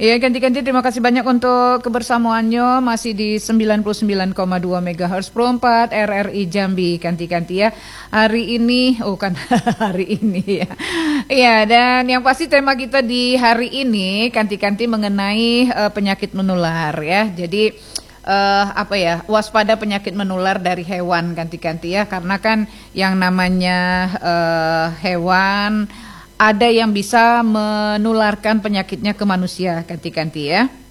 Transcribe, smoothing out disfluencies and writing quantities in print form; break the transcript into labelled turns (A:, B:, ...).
A: Ya, ganti-ganti terima kasih banyak untuk kebersamaannya masih di 99,2 MHz Pro 4 RRI Jambi. Ganti-ganti ya. Hari ini, kan hari ini ya. Iya, dan yang pasti tema kita di hari ini ganti-ganti mengenai penyakit menular ya. Jadi waspada penyakit menular dari hewan ganti-ganti ya, karena kan yang namanya hewan ada yang bisa menularkan penyakitnya ke manusia ganti-ganti ya.